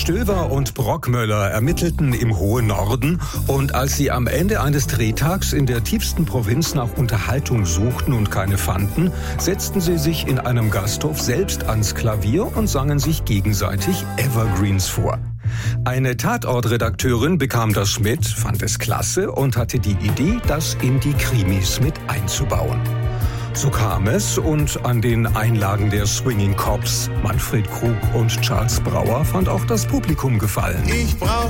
Stöver und Brockmöller ermittelten im hohen Norden und als sie am Ende eines Drehtags in der tiefsten Provinz nach Unterhaltung suchten und keine fanden, setzten sie sich in einem Gasthof selbst ans Klavier und sangen sich gegenseitig Evergreens vor. Eine Tatortredakteurin bekam das mit, fand es klasse und hatte die Idee, das in die Krimis mit einzubauen. So kam es und an den Einlagen der Swinging Cops, Manfred Krug und Charles Brauer, fand auch das Publikum Gefallen.